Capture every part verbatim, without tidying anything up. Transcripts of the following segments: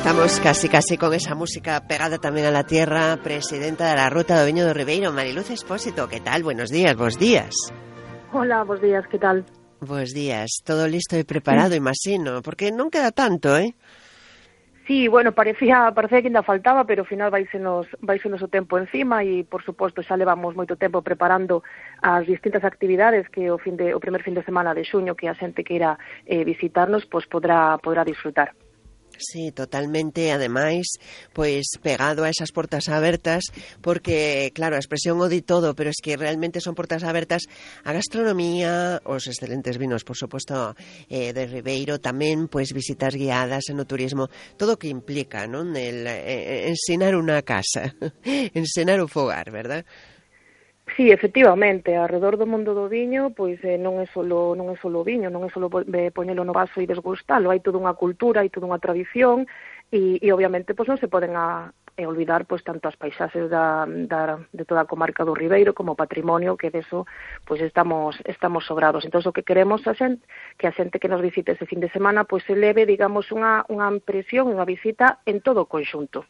estamos casi casi con esa música pegada también a la tierra, presidenta de la Ruta do Viño do Ribeiro, Mariluz Expósito. ¿Qué tal? Buenos días, bos días. Hola, bos días, ¿qué tal? Bos días, todo listo e preparado, sí. Imagino, porque non queda tanto, eh? Sí, bueno, parecía, parecía que ainda faltaba, pero ao final vaisenos, vaisenos o tempo encima e, por suposto, xa levamos moito tempo preparando as distintas actividades que o fin de o primer fin de semana de xuño que a xente que irá eh, visitarnos, pois podrá podrá disfrutar. Sí, totalmente, ademais, pois pegado a esas portas abertas, porque, claro, a expresión o di todo, pero es que realmente son portas abertas a gastronomía, os excelentes vinos, por suposto, eh, de Ribeiro, tamén, pois, visitas guiadas en o turismo, todo o que implica, non? El eh, ensinar unha casa, ensinar o fogar, verdad? Sí, efectivamente, alrededor do mundo do viño, pois eh, non é solo non é solo o viño, non é solo eh, poñelo no vaso e desgustalo, hai toda unha cultura, hai toda unha tradición e, e obviamente pois non se poden a, a olvidar pois tanto as paisaxes da, da de toda a comarca do Ribeiro como o patrimonio, que deso pois estamos estamos sobrados. Entón o que queremos a xente, que a xente que nos visite ese fin de semana pois se leve, digamos, unha unha impresión, unha visita en todo o conxunto.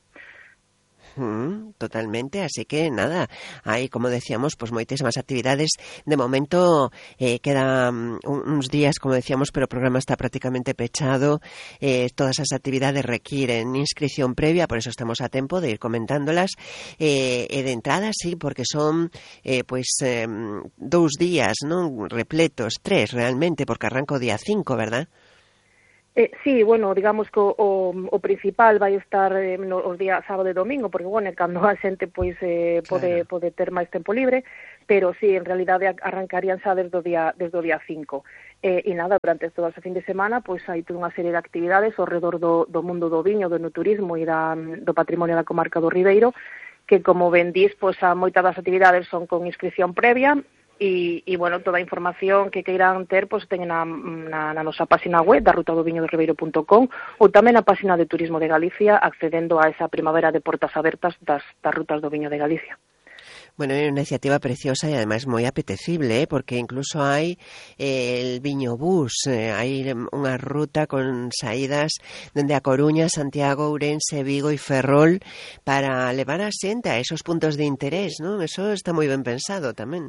Mm, totalmente, así que nada, hay, como decíamos, pues moitísimas actividades. De momento eh, quedan uns días, como decíamos, pero o programa está prácticamente pechado. Eh, todas as actividades requieren inscripción previa, por eso estamos a tempo de ir comentándolas. Eh, e de entrada, sí, porque son eh, pues eh, dous días, non repletos, tres realmente, porque arranca o día cinco, verdad? Eh, sí, bueno, digamos que o, o, o principal vai estar eh, no, os días sábado e domingo, porque, bueno, cando a xente pois eh, pode, claro. pode ter máis tempo libre, pero sí, en realidade arrancarían xa desde o día, desde o día cinco. Eh, e nada, durante todo ese fin de semana, pois hai toda unha serie de actividades ao redor do, do mundo do viño, do turismo e da, do patrimonio da comarca do Ribeiro, que, como ben dís, pois a moitas das actividades son con inscripción previa. E, e, bueno, toda a información que queiran ter, pois, teñen na, na, na nosa página web, da ruta do viño do ribeiro punto com, ou tamén na página de Turismo de Galicia, accedendo a esa primavera de portas abertas das, das rutas do viño de Galicia. Bueno, é unha iniciativa preciosa e ademais moi apetecible, ¿eh? Porque incluso hai eh, el viño bus, eh, hai unha ruta con saídas dende a Coruña, Santiago, Ourense, Vigo e Ferrol para levar a xente a esos puntos de interés, non? Eso está moi ben pensado tamén.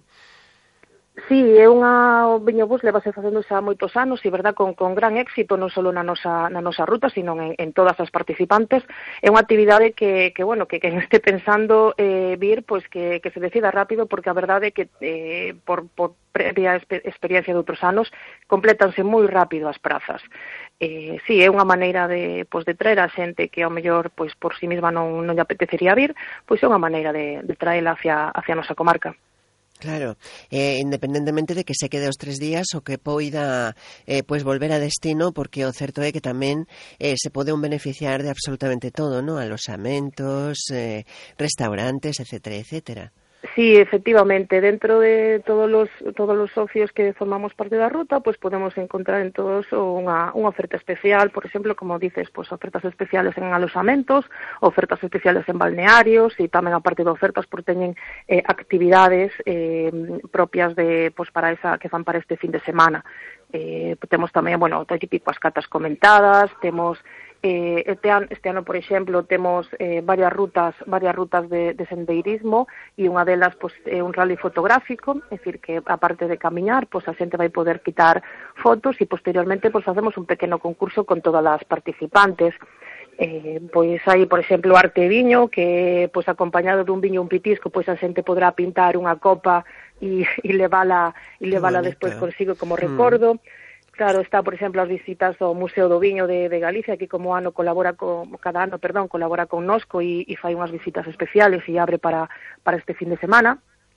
Sí, é unha, o viño bus levase facendo xa moitos anos e, verdad, con, con gran éxito, non só na nosa, na nosa ruta, sino en, en todas as participantes. É unha actividade que, que bueno, que quen este pensando eh, vir, pois que, que se decida rápido, porque a verdade é que eh, por, por previa exper- experiencia de outros anos, complétanse moi rápido as prazas. Eh, sí, é unha maneira de, pois, de traer a xente que ao mellor pois, por si mesma non, non lle apetecería vir, pois é unha maneira de, de traela hacia, hacia a nosa comarca. Claro, eh, independentemente de que se quede os tres días o que poida eh, pues volver a destino, porque o certo é que tamén eh, se pode un beneficiar de absolutamente todo, ¿no? Alosamentos, eh, restaurantes, etcétera, etcétera. Sí, efectivamente, dentro de todos los todos los socios que formamos parte da ruta, pues podemos encontrar en todos unha, unha oferta especial, por exemplo, como dices, pues ofertas especiales en alosamentos, ofertas especiales en balnearios e tamén a parte de ofertas por teñen eh, actividades eh, propias de pues para esa que fan para este fin de semana. Eh, temos tamén, bueno, todo típico as catas comentadas, temos Eh, este, ano, este ano, por exemplo, temos eh, varias rutas varias rutas de, de sendeirismo e unha delas pues, é un rally fotográfico, é dicir, que aparte de camiñar, pues, a xente vai poder quitar fotos e posteriormente pues, facemos un pequeno concurso con todas as participantes. Eh, pois hai, por exemplo, arte viño, que pois acompañado dun viño un pitisco, pois a xente podrá pintar unha copa e, e levala, e levala despois consigo como recordo. Mm. Claro, está, por exemplo, as visitas ao Museo do Viño de, de Galicia, que como ano colabora con, cada ano, perdón, colabora con Nosco e, e fai unhas visitas especiales e abre para, para este fin de semana.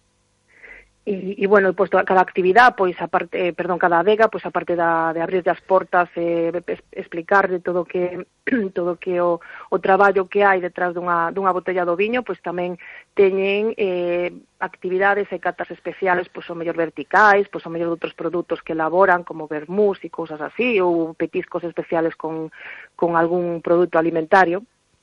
E, e bueno, pois cada actividade, pois aparte, eh, perdón, cada adega, pois aparte da, de abrir as portas, eh, explicarle todo que todo que o, o traballo que hai detrás dunha, dunha botella do viño, pois tamén teñen eh, actividades e catas especiales, pois o mellor verticais, pois o mellor de outros produtos que elaboran, como vermús e cousas así, ou petiscos especiales con, con algún produto alimentario.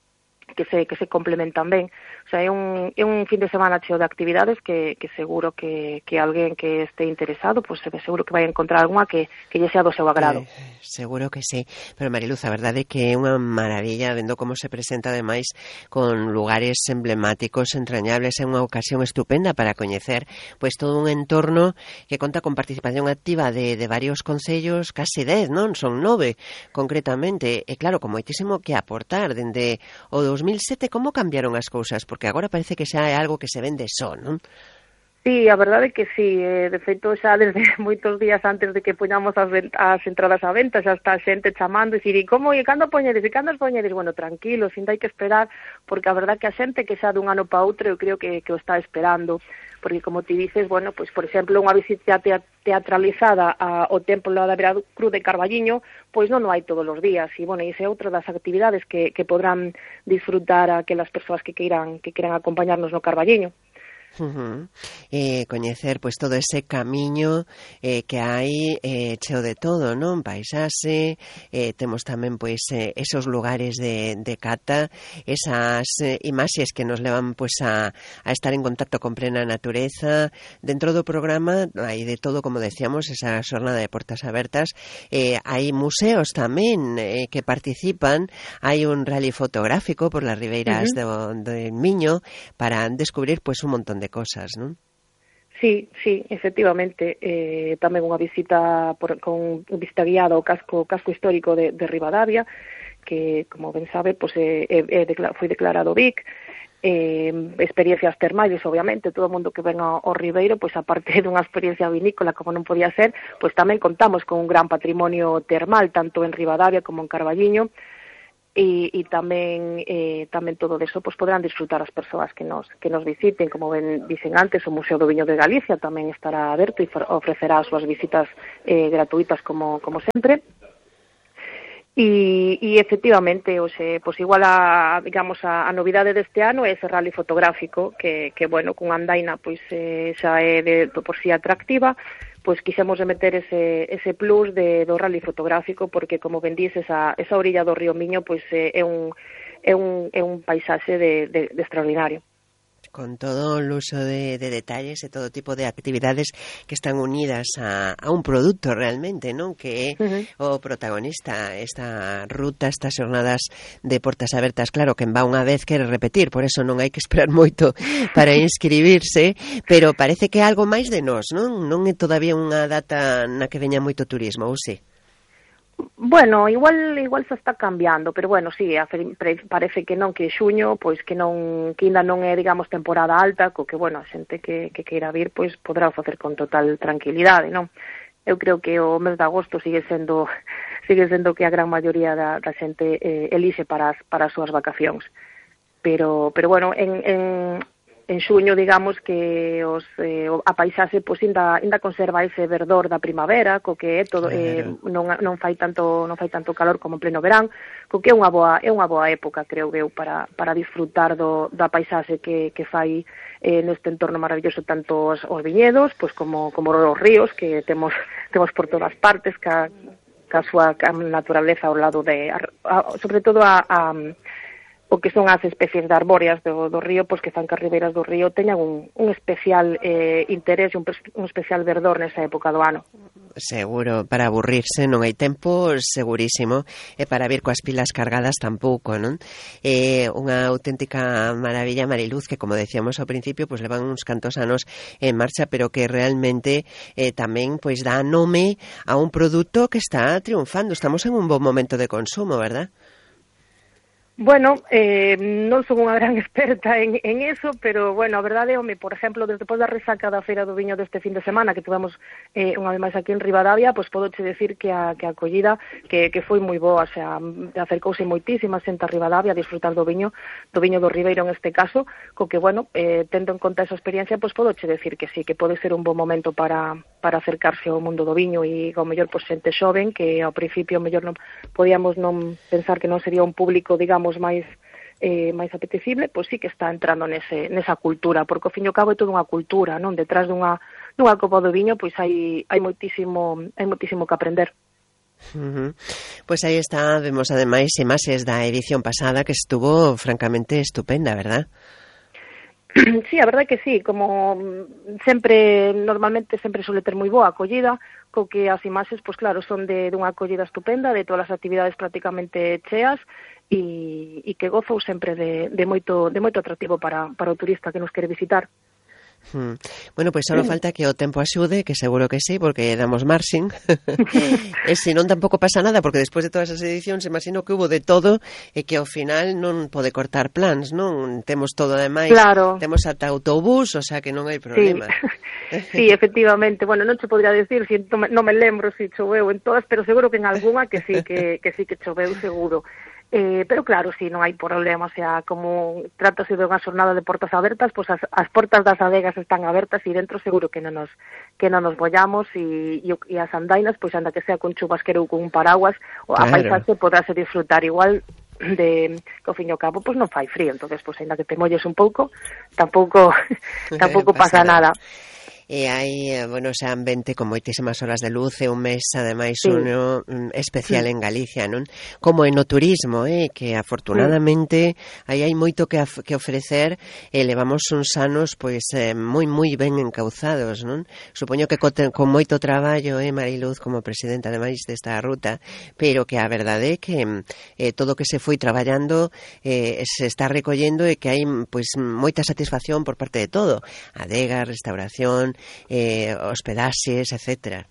que se que se complementan ben. O sea, é un, é un fin de semana cheo de actividades que, que seguro que, que alguén que este interesado, pues seguro que vai encontrar algunha que, que lle sea do seu agrado. Eh, seguro que sí. Pero Mariluz, a verdade é que é unha maravilla vendo como se presenta ademais con lugares emblemáticos, entrañables, é unha ocasión estupenda para coñecer pois todo un entorno que conta con participación activa de, de varios concellos, casi dez, non? Son nove, concretamente. E claro, con moitísimo que aportar dende o dos mil sete, como cambiaron as cousas? Porque agora parece que xa é algo que se vende só, non? Sí, a verdade é que sí, eh, de feito xa desde moitos días antes de que poñamos as, as entradas á venta xa está a xente chamando e dicir, e como, e cando poñedes, e cando as poñedes? Bueno, tranquilo, sin hai que esperar, porque a verdade que a xente que xa dun ano para outro eu creo que, que o está esperando, porque como ti dices, bueno, pues, por exemplo, unha visita teatralizada ao Templo da Veracruz de Carballiño, pois non o hai todos os días, e bueno, esa é outra das actividades que, que podrán disfrutar aquelas persoas que queiran, que queiran acompañarnos no Carballiño. Uh-huh. Eh, coñecer pois todo ese camiño eh, que hai eh, cheo de todo, non? Paisaxe, eh, temos tamén pois eh, esos lugares de, de cata, esas eh, imaxes que nos levan pois a, a estar en contacto con plena natureza. Dentro do programa hai de todo, como decíamos, esa xornada de portas abertas. Eh, hai museos tamén eh, que participan, hai un rally fotográfico por las ribeiras uh-huh. do, do Miño para descubrir pois un montón de cosas, non? Sí, sí, efectivamente, eh, tamén unha visita por, con visita guiada ao casco casco histórico de, de Ribadavia, que, como ben sabe, pues, eh, eh, decla, foi declarado V I C, eh, experiencias termales, obviamente, todo o mundo que ven ao, ao Ribeiro, pois pues, aparte dunha experiencia vinícola, como non podía ser, pois pues, tamén contamos con un gran patrimonio termal, tanto en Ribadavia como en Carballiño, e, e tamén eh, tamén todo deso pois podrán disfrutar as persoas que nos que nos visiten, como ben dicen antes, o Museo do Viño de Galicia tamén estará aberto e ofrecerá as súas visitas eh, gratuitas como como sempre. E, e efectivamente, o se, pois igual a, digamos, a, a novidade deste ano é ese rally fotográfico que, que bueno, cunha andaina pois eh, xa é de, por si atractiva, pois quixemos meter ese, ese plus de, do rally fotográfico, porque, como ben dices, esa, esa orilla do río Miño pois é, é, un, é, un, é un paisaxe de, de, de extraordinario. Con todo o uso de, de detalles e todo tipo de actividades que están unidas a, a un produto realmente, non? Que é uh-huh. o protagonista, esta ruta, estas xornadas de portas abertas. Claro, quen va unha vez quere repetir, por eso non hai que esperar moito para inscribirse, pero parece que é algo máis de nós, non? Non é todavía unha data na que veña moito turismo, ou si? Bueno, igual igual se está cambiando, pero bueno, sí, parece que non, que xuño, pois que non que ainda non é, digamos, temporada alta, co que, bueno, a xente que, que queira vir, pois podrá facer con total tranquilidade, non? Eu creo que o mes de agosto sigue sendo sigue sendo que a gran maioría da, da xente eh, elixe para as, para as súas vacacións. Pero pero bueno, en en en xuño, digamos que os eh, a paisaxe pois ainda ainda conserva ese verdor da primavera, co que é todo eh, non non fai tanto non fai tanto calor como en pleno verán, co que é unha boa é unha boa época, creo eu, para para disfrutar do da paisaxe que que fai eh, neste entorno maravilloso, tanto os, os viñedos, pois como como os ríos que temos temos por todas partes, ca ca súa naturaleza ao lado de a, a, sobre todo a, a o que son as especies de arbóreas do, do río, pois que fan que as ribeiras do río teñan un, un especial eh, interés e un, un especial verdor nesa época do ano. Seguro, para aburrirse non hai tempo, segurísimo, e para vir coas pilas cargadas tampouco, non? É unha auténtica maravilla, Mariluz, que como decíamos ao principio, pois levan uns cantos anos en marcha, pero que realmente eh, tamén pois dá nome a un produto que está triunfando. Estamos en un bon momento de consumo, verdad? Bueno, eh, non son unha gran experta en, en eso, pero, bueno, a verdade, home, por exemplo, despois da resaca da Feira do Viño deste fin de semana, que tivemos eh, unha vez máis aquí en Ribadavia, pois podoche decir que a, que a acollida que, que foi moi boa, o sea, acercouse moitísima xente a Ribadavia a disfrutar do viño, do viño do Ribeiro en este caso, co que, bueno, eh, tendo en conta esa experiencia, pois podoche decir que sí, que pode ser un bon momento para, para acercarse ao mundo do viño e, ao mellor, pois xente xoven, que ao principio, ao mellor, non podíamos non pensar que non sería un público, digamos, máis eh, máis apetecible, pois sí que está entrando nese, nesa cultura, porque ao fin e ao cabo é toda unha cultura, non? Detrás dunha, dunha copa do viño, pois hai, hai moitísimo hai moitísimo que aprender. Uh-huh. Pois aí está, vemos ademais imaxes da edición pasada que estuvo francamente estupenda, verdad? Sí, a verdade que sí, como sempre, normalmente sempre suele ter moi boa acollida, co que as imaxes, pois claro, son de dunha acollida estupenda, de todas as actividades prácticamente cheas, e, e que gozou sempre de, de moito de moito atractivo para, para o turista que nos quere visitar. Hmm. Bueno, pois só falta que o tempo axude, que seguro que sí, porque damos marxing. E se non tampouco pasa nada, porque despois de todas as edicións imagino que hubo de todo e que ao final non pode cortar plans, non? Temos todo ademais, claro. Temos ata autobús, o sea que non hai problema. Sí, sí, efectivamente. Bueno, non te podría decir, si non me, non me lembro se si choveu en todas, pero seguro que en algunha que sí que, que sí que choveu seguro. Eh, pero claro, si sí, non hai problema, o sea, como trátase de unha xornada de portas abertas, pois pues as, as portas das adegas están abertas e dentro seguro que non nos que non nos bollamos e, e, e as andainas, pois pues, anda que sea con chubasquero ou con un paraguas, o claro. A paisaxe podrase disfrutar igual de que ao fin e ao cabo pois pues non fai frío, entonces pois pues, ainda que te molles un pouco, tampouco tampouco pasa, pasa nada. E hai, bueno, ese ambiente con moitísimas horas de luz e un mes, ademais, sí. uno especial sí. en Galicia, non? Como en o turismo, eh? Que afortunadamente sí. aí hai moito que, que ofrecer e levamos uns anos, pois, eh, moi, moi ben encauzados, non? Supoño que co, con moito traballo, eh, Mariluz, como presidenta, ademais, desta ruta, pero que a verdade é que eh, todo o que se foi traballando eh, se está recollendo e que hai, pois, moita satisfacción por parte de todo. Adegas, restauración, Eh, hospedaxes, etcétera.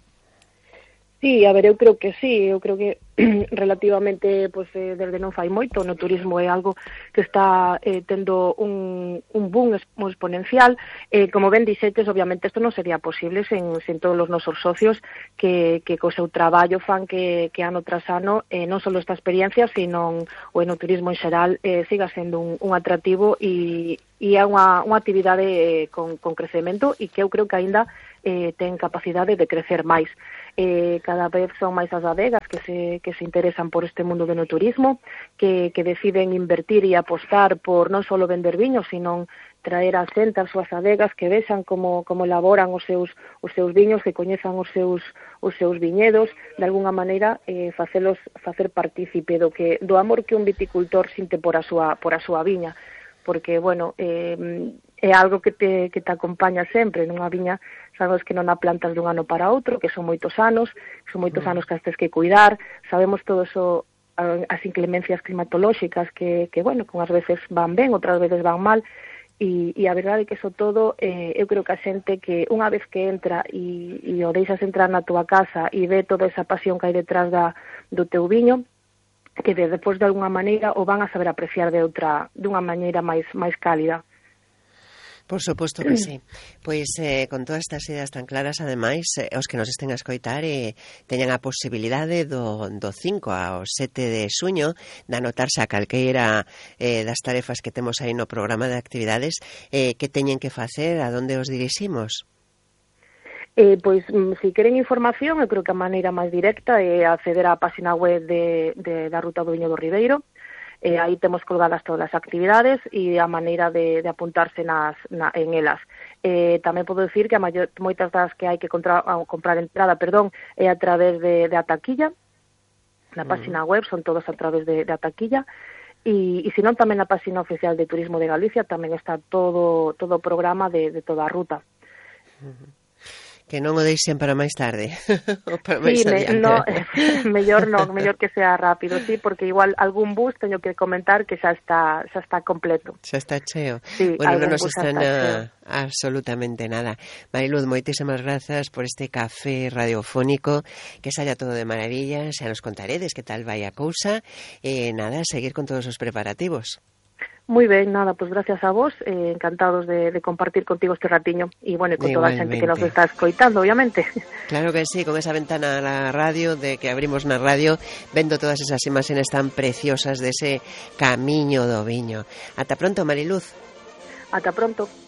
Sí, a ver, eu creo que sí, eu creo que relativamente, pues, eh, desde non fai moito, no turismo é algo que está eh, tendo un, un boom exponencial. Eh, como ben dixetes, obviamente, isto non sería posible sen, sen todos os nosos socios que, que co seu traballo fan que, que ano tras ano, eh, non só esta experiencia, sino o no turismo en xeral eh, siga sendo un, un atractivo e, e é unha, unha actividade eh, con, con crecemento e que eu creo que aínda eh, ten capacidade de crecer máis. Eh, cada vez son máis as adegas que se, que se interesan por este mundo do no turismo, que, que deciden invertir e apostar por non só vender viños, sino traer a xente as súas adegas, que vexan como, como elaboran os seus, os seus viños, que coñezan os seus, os seus viñedos, de alguna maneira eh, facelos, facer partícipe do, que, do amor que un viticultor sinte por a súa, por a súa viña, porque, bueno, eh, é algo que te, que te acompaña sempre nunha viña. Sabemos que non a plantas dun ano para outro, que son moitos anos, que son moitos anos que as tes que cuidar, sabemos todo eso, as inclemencias climatolóxicas que, que bueno, que unhas veces van ben, outras veces van mal, e, e a verdade é que eso todo, eh, eu creo que a xente que unha vez que entra e, e o deixas entrar na túa casa e ve toda esa pasión que hai detrás da, do teu viño, que de, depois de alguna maneira o van a saber apreciar de outra, dunha maneira máis máis cálida. Por suposto que sí. Pois eh, con todas estas ideas tan claras, ademais, eh, os que nos estén a escoitar eh, teñan a posibilidade do, do cinco ao sete de xuño de anotarse a calqueira eh, das tarefas que temos aí no programa de actividades, eh, que teñen que facer, a donde os diriximos? Eh, pois, se queren información, eu creo que a maneira máis directa é acceder á página web de, de, da Ruta do Viño do Ribeiro. Eh, aí temos colgadas todas as actividades e a maneira de, de apuntarse nas, na, en elas. Eh, tamén podo dicir que a maior, moitas das que hai que contra, a, comprar entrada, perdón, é a través de, de a taquilla, na página web, son todas a través de, de a taquilla, e, e senón tamén na página oficial de Turismo de Galicia tamén está todo todo o programa de, de toda a ruta. Uh-huh. Que non o deixen para máis tarde. Ou para máis sí, me, adiante. No, mellor non, mellor que sea rápido, sí, porque igual algún bus teño que comentar que xa está xa está completo. Xa está cheo. Sí, bueno, non nos estrena absolutamente nada. Mariluz, moitísimas grazas por este café radiofónico, que saia todo de maravilla, xa nos contaredes que tal vai a cousa, e nada, seguir con todos os preparativos. Moi ben, nada, pues gracias a vos, eh, encantados de, de compartir contigo este ratiño e, bueno, con toda a xente que nos está escoitando, obviamente. Claro que sí, con esa ventana a la radio, de que abrimos na radio, vendo todas esas imaxes tan preciosas de ese camiño do viño. Ata pronto, Mariluz. Ata pronto.